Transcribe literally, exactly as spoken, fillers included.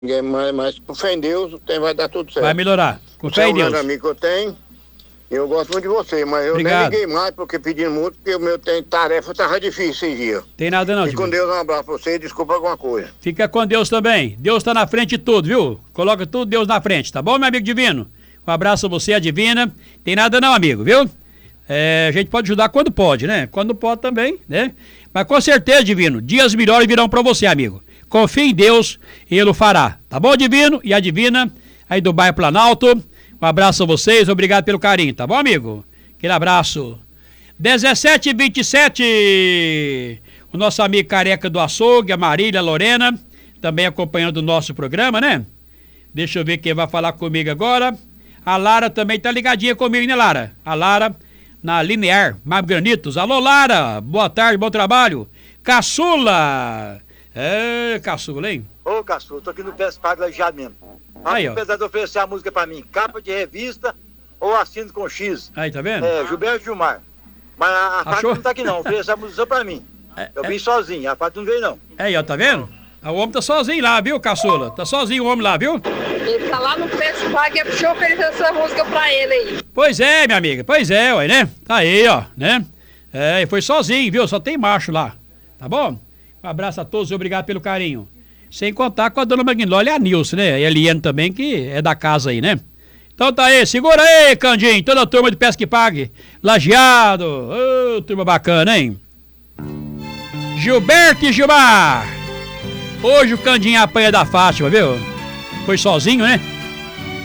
ninguém mais, mas com fé em Deus tem, vai dar tudo certo. Vai melhorar. Com Você fé é em um Deus. grande amigo que eu tenho. E eu gosto muito de você, mas eu Obrigado. nem liguei mais porque pedindo muito, porque o meu tem tarefa tava difícil esse dia. Tem nada não, E com Divino. Deus, um abraço pra você e desculpa alguma coisa. Fica com Deus também. Deus tá na frente de tudo, viu? Coloca tudo Deus na frente, tá bom, meu amigo Divino? Um abraço a você, a Divina. Tem nada não, amigo, viu? É, a gente pode ajudar quando pode, né? Quando pode também, né? Mas com certeza, Divino, dias melhores virão pra você, amigo. Confie em Deus e Ele o fará. Tá bom, Divino? E a Divina, aí do bairro Planalto. Um abraço a vocês, obrigado pelo carinho, tá bom, amigo? Aquele abraço. dezessete e vinte e sete, o nosso amigo careca do açougue, a Marília, a Lorena, também acompanhando o nosso programa, né? Deixa eu ver quem vai falar comigo agora. A Lara também tá ligadinha comigo, né, Lara? A Lara, na Linear, Mário Granitos. Alô, Lara, boa tarde, bom trabalho. Caçula! É, Caçula, hein? Ô, Caçula, tô aqui no Pesca Pago já mesmo. Aí, ó. Apesar de oferecer a música pra mim, capa de revista ou assino com X. Aí, tá vendo? É, Gilberto Gilmar. Mas a, a Fátima não tá aqui não, ofereceu a música só pra mim. É, Eu é. vim sozinho, a Fátima não veio não. Aí, ó, tá vendo? O homem tá sozinho lá, viu, Caçula? Tá sozinho o homem lá, viu? Ele tá lá no Pesca Pago, é pro oferecer essa música pra ele aí. Pois é, minha amiga, pois é, ué, né? Tá aí, ó, né? É, foi sozinho, viu? Só tem macho lá, tá bom? Um abraço a todos e obrigado pelo carinho. Sem contar com a dona Magnólia e a Nilce, né? E a Eliane também, que é da casa aí, né? Então tá aí, segura aí, Candinho, toda a turma de Pesca e Pague, Lajeado, ô, turma bacana, hein? Gilberto e Gilmar, hoje o Candinho apanha da Fátima, viu? Foi sozinho, né?